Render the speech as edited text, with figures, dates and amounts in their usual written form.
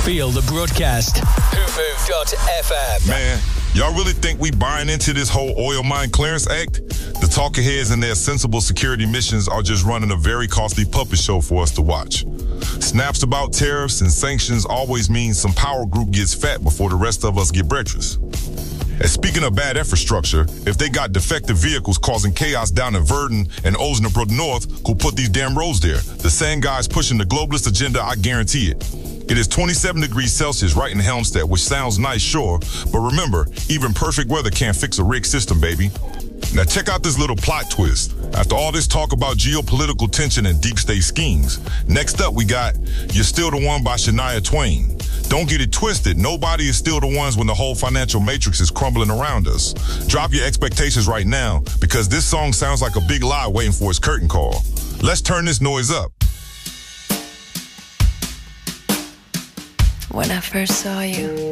Feel the broadcast. Hoopoo.fm. Man, y'all really think we buying into this whole Oil Mine Clearance Act? The talking heads and their sensible security missions are just running a very costly puppet show for us to watch. Snaps about tariffs and sanctions always mean some power group gets fat before the rest of us get breakfast. And speaking of bad infrastructure, if they got defective vehicles causing chaos down in Verdun and Osnabrück North, who put these damn roads there? The same guys pushing the globalist agenda, I guarantee it. It is 27 degrees Celsius right in Helmstedt, which sounds nice, sure, but remember, even perfect weather can't fix a rigged system, baby. Now check out this little plot twist. After all this talk about geopolitical tension and deep state schemes, next up we got You're Still the One by Shania Twain. Don't get it twisted, nobody is still the ones when the whole financial matrix is crumbling around us. Drop your expectations right now, because this song sounds like a big lie waiting for its curtain call. Let's turn this noise up. When I first saw you,